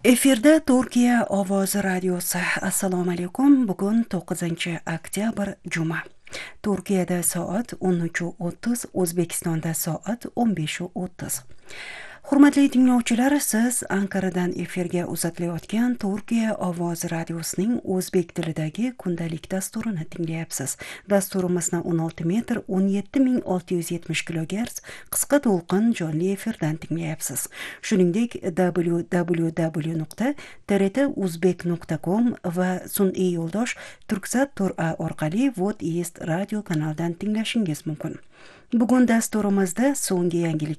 Efirda Turkiya ovozi radiosi. Assalomu alaykum. Bugun 9-oktyabr juma. Turkiyada soat 13:30, O'zbekistonda soat 15:30. Hurmatli tinglovchilar, siz Anqaradan efirga uzatilayotgan Turkiya ovozi radiosining o'zbek tilidagi kundalik dasturini tinglayapsiz. Dasturimizni 16 metr 17670 kHz qisqa to'lqin jonli efirdan tinglayapsiz. Shuningdek, www.trtuzbek.com va sun'iy yo'ldosh Turksat.tura orqali What East radio kanalidan tinglashingiz mumkin. Bugun dasturimizda so'nggi yangilik